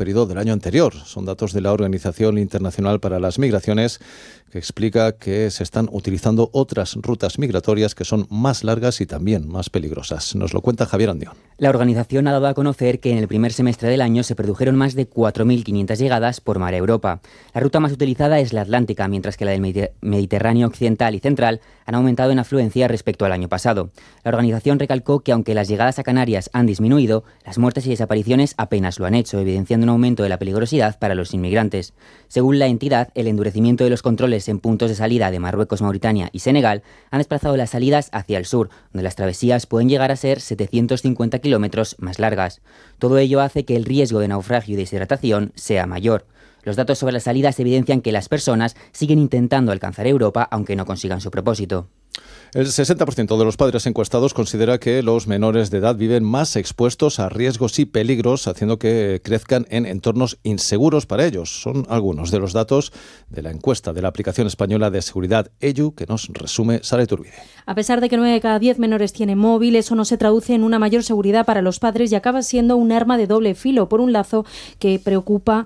periodo del año anterior. Son datos de la Organización Internacional para las Migraciones, que explica que se están utilizando otras rutas migratorias que son más largas y también más peligrosas. Nos lo cuenta Javier Andión. La organización ha dado a conocer que en el primer semestre del año se produjeron más de 4.500 llegadas por mar a Europa. La ruta más utilizada es la Atlántica, mientras que la del Mediterráneo occidental y central han aumentado en afluencia respecto al año pasado. La organización recalcó que aunque las llegadas a Canarias han disminuido, las muertes y desapariciones apenas lo han hecho, evidenciando un aumento de la peligrosidad para los inmigrantes. Según la entidad, el endurecimiento de los controles en puntos de salida de Marruecos, Mauritania y Senegal han desplazado las salidas hacia el sur, donde las travesías pueden llegar a ser 750 kilómetros más largas. Todo ello hace que el riesgo de naufragio y deshidratación sea mayor. Los datos sobre las salidas evidencian que las personas siguen intentando alcanzar Europa, aunque no consigan su propósito. El 60% de los padres encuestados considera que los menores de edad viven más expuestos a riesgos y peligros, haciendo que crezcan en entornos inseguros para ellos. Son algunos de los datos de la encuesta de la aplicación española de seguridad EYU, que nos resume Sara Iturbide. A pesar de que 9 de cada 10 menores tiene móvil, eso no se traduce en una mayor seguridad para los padres y acaba siendo un arma de doble filo. Por un lado, preocupa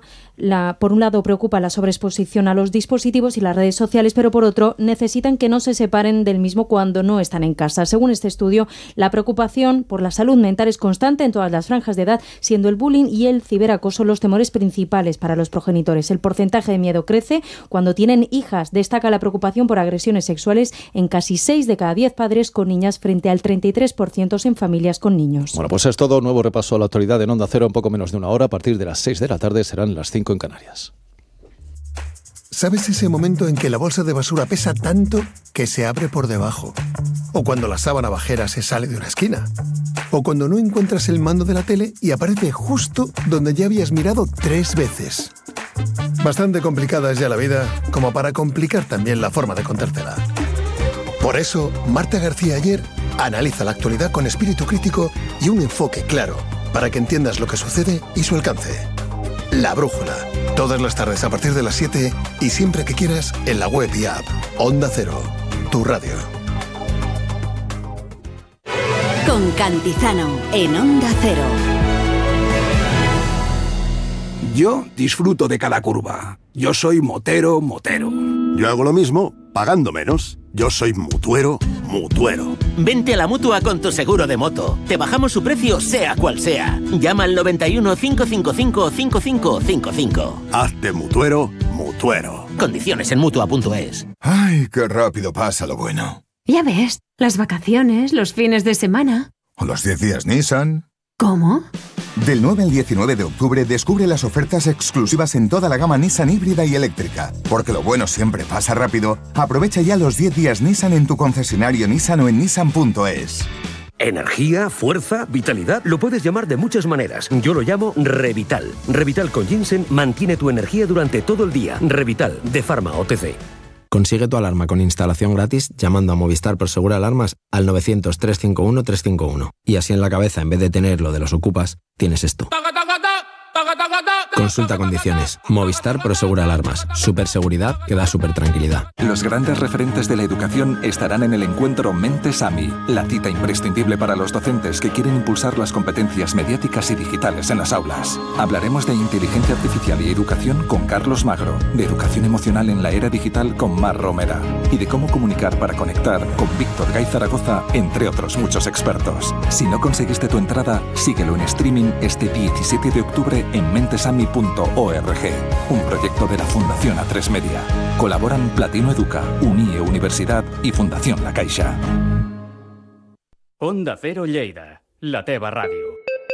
la sobreexposición a los dispositivos y las redes sociales, pero por otro, necesitan que no se separen del mismo cuando no están en casa. Según este estudio, la preocupación por la salud mental es constante en todas las franjas de edad, siendo el bullying y el ciberacoso los temores principales para los progenitores. El porcentaje de miedo crece cuando tienen hijas. Destaca la preocupación por agresiones sexuales en casi 6 de cada 10 padres con niñas frente al 33% en familias con niños. Bueno, pues es todo. Nuevo repaso a la actualidad en Onda Cero en poco menos de una hora. A partir de las 6 de la tarde serán las 5 en Canarias. ¿Sabes ese momento en que la bolsa de basura pesa tanto que se abre por debajo? ¿O cuando la sábana bajera se sale de una esquina? ¿O cuando no encuentras el mando de la tele y aparece justo donde ya habías mirado 3 veces? Bastante complicada es ya la vida como para complicar también la forma de contártela. Por eso, Marta García Ayer analiza la actualidad con espíritu crítico y un enfoque claro para que entiendas lo que sucede y su alcance. La Brújula, todas las tardes a partir de las 7 y siempre que quieras en la web y app. Onda Cero, tu radio. Con Cantizano, en Onda Cero. Yo disfruto de cada curva. Yo soy motero. Yo hago lo mismo, pagando menos. Yo soy mutuero. Vente a la Mutua con tu seguro de moto. Te bajamos su precio sea cual sea. Llama al 91 555 5555. Hazte mutuero. Condiciones en Mutua.es. Ay, qué rápido pasa lo bueno. Ya ves, las vacaciones, los fines de semana. O los 10 días Nissan. ¿Cómo? Del 9 al 19 de octubre descubre las ofertas exclusivas en toda la gama Nissan híbrida y eléctrica. Porque lo bueno siempre pasa rápido. Aprovecha ya los 10 días Nissan en tu concesionario Nissan o en Nissan.es. Energía, fuerza, vitalidad, lo puedes llamar de muchas maneras. Yo lo llamo Revital. Revital con ginseng mantiene tu energía durante todo el día. Revital, de Pharma OTC. Consigue tu alarma con instalación gratis llamando a Movistar Prosegur Alarmas al 900-351-351. Y así en la cabeza, en vez de tener lo de los ocupas, tienes esto. Consulta condiciones. Movistar Prosegur Alarmas. Superseguridad que da super tranquilidad. Los grandes referentes de la educación estarán en el encuentro Mentes AMI, la cita imprescindible para los docentes que quieren impulsar las competencias mediáticas y digitales en las aulas. Hablaremos de inteligencia artificial y educación con Carlos Magro, de educación emocional en la era digital con Mar Romera y de cómo comunicar para conectar con Víctor Gay Zaragoza, entre otros muchos expertos. Si no conseguiste tu entrada, síguelo en streaming este 17 de octubre en mentesami.org, un proyecto de la Fundación A3 Media. Colaboran Platino Educa, Unie Universidad y Fundación La Caixa. Onda Cero Lleida, la teva ràdio.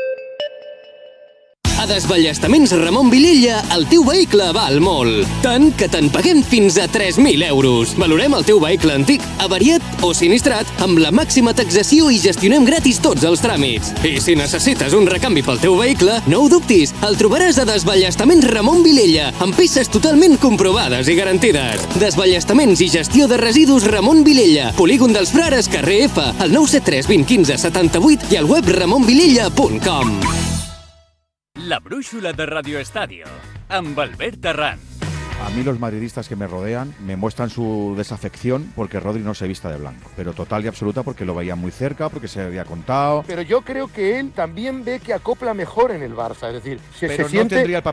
A Desballestaments Ramon Vilella, el teu vehicle val molt. Tant que te'n paguem fins a 3.000 euros. Valorem el teu vehicle antic, avariat o sinistrat amb la màxima taxació i gestionem gratis tots els tràmits. I si necessites un recanvi pel teu vehicle, no ho dubtis, el trobaràs a Desballestaments Ramon Vilella, amb peces totalment comprovades i garantides. Desballestaments i gestió de residus Ramon Vilella, Polígon dels Frares, carrer F, al 973 20 15 78 i al web ramonvilella.com. La brúixola de Radio Estadio, amb Albert Arranz. A mí los madridistas que me rodean me muestran su desafección porque Rodri no se vista de blanco, pero total y absoluta porque lo veía muy cerca, porque se había contado. Pero yo creo que él también ve que acopla mejor en el Barça, es decir, pero no tendría el papel